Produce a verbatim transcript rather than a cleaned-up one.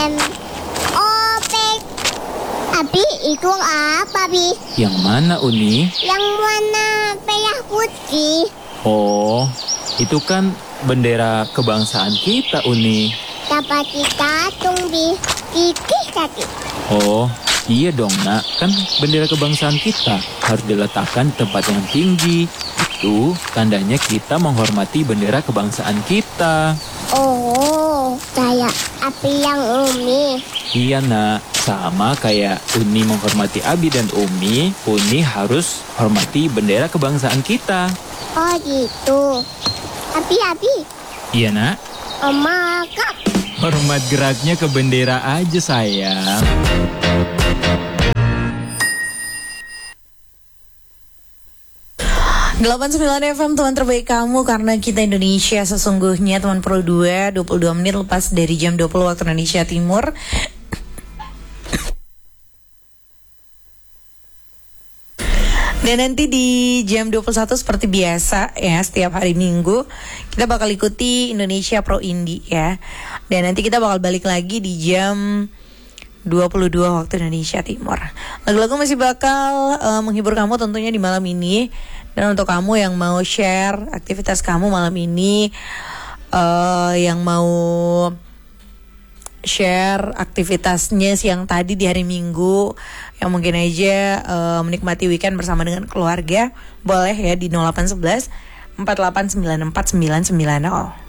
M O P. Abi, itu apa, Bi? Yang mana, Uni? Yang warna merah putih. Oh, itu kan bendera kebangsaan kita, Uni. Dapat kita tumbi gigih tadi. Oh, iya dong, Nak. Kan bendera kebangsaan kita harus diletakkan di tempat yang tinggi. Itu tandanya kita menghormati bendera kebangsaan kita. Oh, kayak Abi yang Umi. Iya, Nak. Sama kayak Uni menghormati Abi dan Umi, Uni harus hormati bendera kebangsaan kita. Oh gitu. Abi, Abi. Iya, Nak. Oma, Kak. Hormat geraknya ke bendera aja, sayang. delapan puluh sembilan F M, teman terbaik kamu, karena kita Indonesia sesungguhnya. Teman Pro dua, dua puluh dua menit lepas dari jam dua puluh waktu Indonesia Timur. Dan nanti di jam dua puluh satu seperti biasa ya, setiap hari Minggu kita bakal ikuti Indonesia Pro Indie ya. Dan nanti kita bakal balik lagi di jam dua puluh dua waktu Indonesia Timur. Lagu-lagu masih bakal uh, menghibur kamu tentunya di malam ini. Dan untuk kamu yang mau share aktivitas kamu malam ini, uh, yang mau share aktivitasnya siang tadi di hari Minggu, yang mungkin aja uh, menikmati weekend bersama dengan keluarga, boleh ya di nol delapan satu satu empat delapan sembilan empat sembilan sembilan nol.